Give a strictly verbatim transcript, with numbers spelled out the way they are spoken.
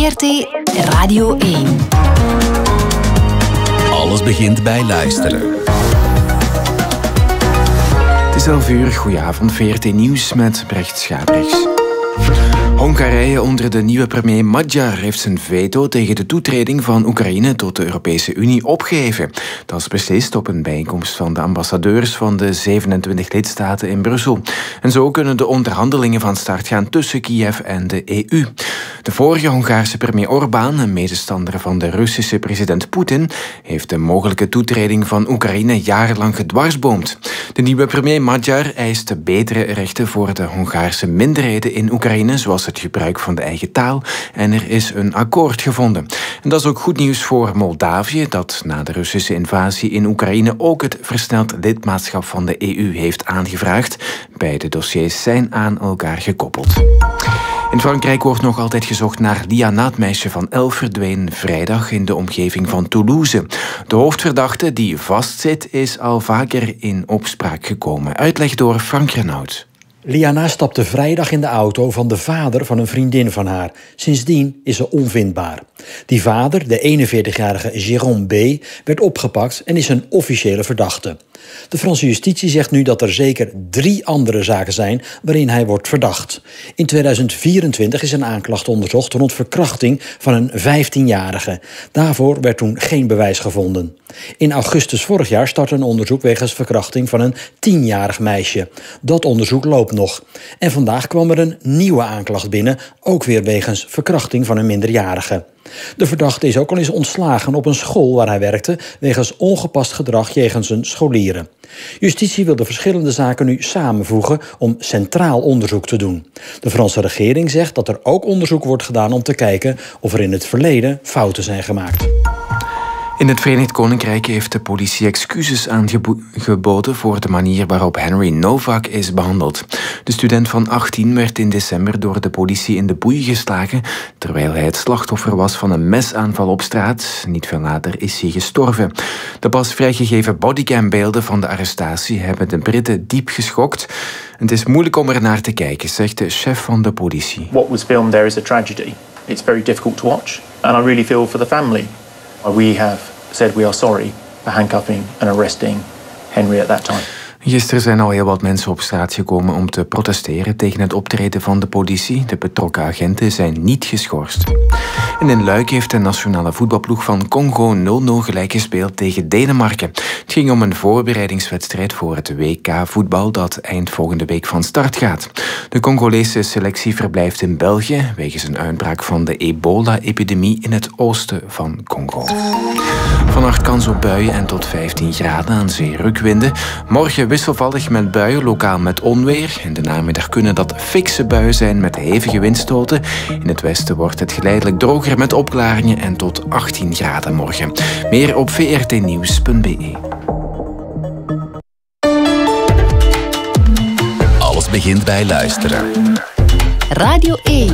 V R T Radio één. Alles begint bij luisteren. Het is elf uur, goedenavond, V R T Nieuws met Brecht Schabrichs. Hongarije onder de nieuwe premier Magyar heeft zijn veto tegen de toetreding van Oekraïne tot de Europese Unie opgeheven. Dat is beslist op een bijeenkomst van de ambassadeurs van de zevenentwintig lidstaten in Brussel. En zo kunnen de onderhandelingen van start gaan tussen Kiev en de E U. De vorige Hongaarse premier Orbán, een medestander van de Russische president Poetin, heeft de mogelijke toetreding van Oekraïne jarenlang gedwarsboomd. De nieuwe premier Magyar eist betere rechten voor de Hongaarse minderheden in Oekraïne, zoals het gebruik van de eigen taal, en er is een akkoord gevonden. En dat is ook goed nieuws voor Moldavië, dat na de Russische invasie in Oekraïne ook het versneld lidmaatschap van de E U heeft aangevraagd. Beide dossiers zijn aan elkaar gekoppeld. In Frankrijk wordt nog altijd gezocht naar Liana, het meisje van elf, verdween vrijdag in de omgeving van Toulouse. De hoofdverdachte die vastzit is al vaker in opspraak gekomen. Uitleg door Frank Renaud. Liana stapte vrijdag in de auto van de vader van een vriendin van haar. Sindsdien is ze onvindbaar. Die vader, de eenenveertigjarige Jérôme B., werd opgepakt en is een officiële verdachte. De Franse justitie zegt nu dat er zeker drie andere zaken zijn waarin hij wordt verdacht. In tweeduizend vierentwintig is een aanklacht onderzocht rond verkrachting van een vijftienjarige. Daarvoor werd toen geen bewijs gevonden. In augustus vorig jaar startte een onderzoek wegens verkrachting van een tienjarig meisje. Dat onderzoek loopt nog. En vandaag kwam er een nieuwe aanklacht binnen, ook weer wegens verkrachting van een minderjarige. De verdachte is ook al eens ontslagen op een school waar hij werkte wegens ongepast gedrag jegens zijn scholieren. Justitie wil de verschillende zaken nu samenvoegen om centraal onderzoek te doen. De Franse regering zegt dat er ook onderzoek wordt gedaan om te kijken of er in het verleden fouten zijn gemaakt. In het Verenigd Koninkrijk heeft de politie excuses aangeboden voor de manier waarop Henry Novak is behandeld. De student van achttien werd in december door de politie in de boei geslagen, terwijl hij het slachtoffer was van een mesaanval op straat. Niet veel later is hij gestorven. De pas vrijgegeven bodycambeelden van de arrestatie hebben de Britten diep geschokt. Het is moeilijk om er naar te kijken, zegt de chef van de politie. What was filmed there is a tragedy. It's very difficult to watch. And I really feel for the family. We have said we are sorry for handcuffing and arresting Henry at that time. Gisteren zijn al heel wat mensen op straat gekomen om te protesteren tegen het optreden van de politie. De betrokken agenten zijn niet geschorst. En in Luik heeft de nationale voetbalploeg van Congo nul nul gelijk gespeeld tegen Denemarken. Het ging om een voorbereidingswedstrijd voor het W K voetbal dat eind volgende week van start gaat. De Congolese selectie verblijft in België wegens een uitbraak van de ebola-epidemie in het oosten van Congo. Vannacht kans op buien en tot vijftien graden, aan zee rukwinden. Morgen wisselvallig met buien, lokaal met onweer. In de namiddag kunnen dat fikse buien zijn met hevige windstoten. In het westen wordt het geleidelijk droger met opklaringen en tot achttien graden morgen. Meer op v r t nieuws punt b e. Alles begint bij luisteren. Radio één.